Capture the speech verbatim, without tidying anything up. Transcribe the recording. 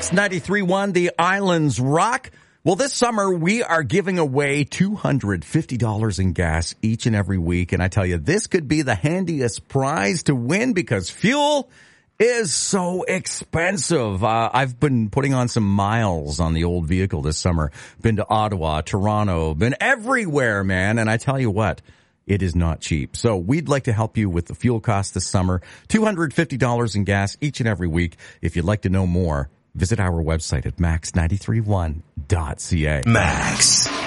Max ninety-three point one, the Islands Rock. Well, this summer we are giving away two hundred fifty dollars in gas each and every week. And I tell you, this could be the handiest prize to win because fuel is so expensive. Uh, I've been putting on some miles on the old vehicle this summer. Been to Ottawa, Toronto, been everywhere, man. And I tell you what, it is not cheap. So we'd like to help you with the fuel cost this summer. two hundred fifty dollars in gas each and every week. If you'd like to know more, visit our website at max nine three one dot c a. Max.